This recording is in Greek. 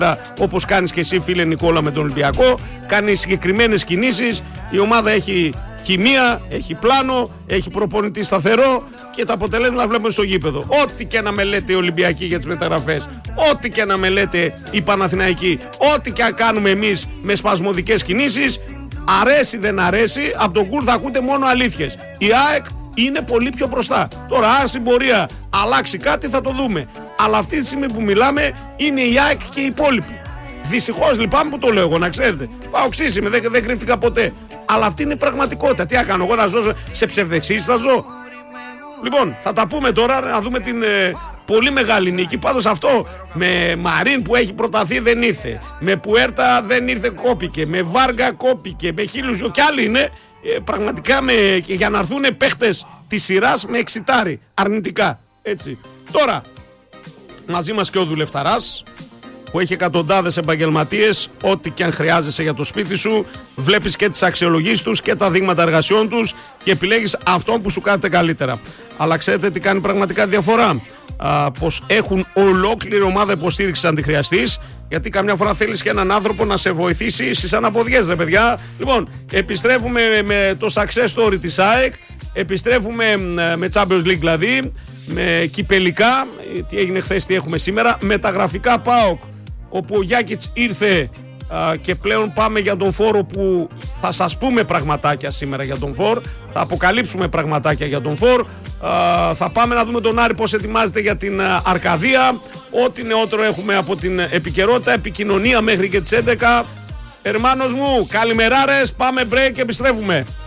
όπως κάνεις και εσύ, φίλε Νικόλα, με τον Ολυμπιακό. Κάνει συγκεκριμένες κινήσεις. Η ομάδα έχει χημεία, έχει πλάνο, έχει προπονητή σταθερό και τα αποτελέσματα βλέπουμε στο γήπεδο. Ό,τι και να με λέτε οι Ολυμπιακοί για τις μεταγραφές, ό,τι και να με λέτε οι Παναθηναϊκοί, ό,τι και να κάνουμε εμείς με σπασμωδικές κινήσεις, αρέσει δεν αρέσει, από τον Κουλ θα ακούτε μόνο αλήθειες. Η ΑΕΚ είναι πολύ πιο μπροστά. Τώρα, αν στην πορεία αλλάξει κάτι, θα το δούμε. Αλλά αυτή τη στιγμή που μιλάμε είναι η ΑΕΚ και οι υπόλοιποι. Δυστυχώς λυπάμαι που το λέω εγώ, να ξέρετε. Παοξής είμαι, δεν κρύφτηκα ποτέ. Αλλά αυτή είναι η πραγματικότητα. Τι να κάνω εγώ, να ζω σε ψευδεσίες, θα ζω. Λοιπόν, θα τα πούμε τώρα, να δούμε την πολύ μεγάλη νίκη. Πάντως αυτό με Μαρίν που έχει προταθεί δεν ήρθε. Με Πουέρτα δεν ήρθε, κόπηκε. Με Βάργα κόπηκε. Με Χίλουζο κι άλλοι είναι. Πραγματικά και για να έρθουν παίχτες της σειράς με εξιτάρι. Αρνητικά. Έτσι. Τώρα, μαζί μας και ο δουλευταράς που έχει εκατοντάδες επαγγελματίες, ό,τι και αν χρειάζεσαι για το σπίτι σου, βλέπεις και τις αξιολογήσεις τους και τα δείγματα εργασιών τους και επιλέγεις αυτόν που σου κάνετε καλύτερα. Αλλά ξέρετε τι κάνει πραγματικά διαφορά? Πως έχουν ολόκληρη ομάδα υποστήριξης αν τη χρειαστείς, γιατί καμιά φορά θέλεις και έναν άνθρωπο να σε βοηθήσει στις αναποδιές, ρε παιδιά. Λοιπόν, επιστρέφουμε με το success story της ΑΕΚ, επιστρέφουμε με Champions League δηλαδή, με κυπελικά, τι έγινε χθες, τι έχουμε σήμερα, με τα γραφικά ΠΑΟΚ, όπου ο Γιάκιτς ήρθε και πλέον πάμε για τον φόρο που θα σας πούμε πραγματάκια σήμερα για τον φόρ, θα αποκαλύψουμε πραγματάκια για τον φόρ, θα πάμε να δούμε τον Άρη πως ετοιμάζεται για την Αρκαδία, ό,τι νεότερο έχουμε από την επικαιρότητα, επικοινωνία μέχρι και τις 11. Ερμάνος μου, καλημεράρες, πάμε break και επιστρέφουμε.